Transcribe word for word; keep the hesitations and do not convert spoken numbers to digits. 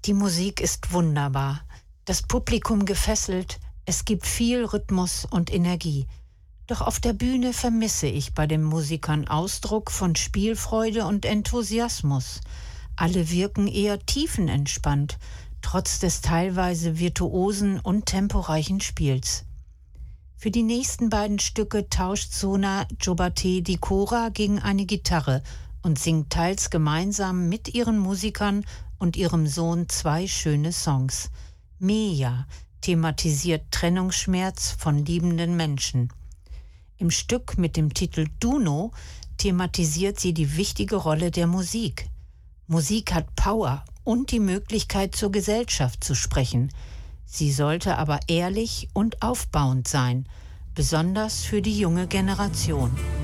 Die Musik ist wunderbar, das Publikum gefesselt, es gibt viel Rhythmus und Energie. Doch auf der Bühne vermisse ich bei den Musikern Ausdruck von Spielfreude und Enthusiasmus. Alle wirken eher tiefenentspannt, trotz des teilweise virtuosen und temporeichen Spiels. Für die nächsten beiden Stücke tauscht Sona Jobate die Kora gegen eine Gitarre und singt teils gemeinsam mit ihren Musikern und ihrem Sohn zwei schöne Songs. Meja thematisiert Trennungsschmerz von liebenden Menschen. Im Stück mit dem Titel Duno thematisiert sie die wichtige Rolle der Musik. Musik hat Power und die Möglichkeit, zur Gesellschaft zu sprechen. Sie sollte aber ehrlich und aufbauend sein, besonders für die junge Generation.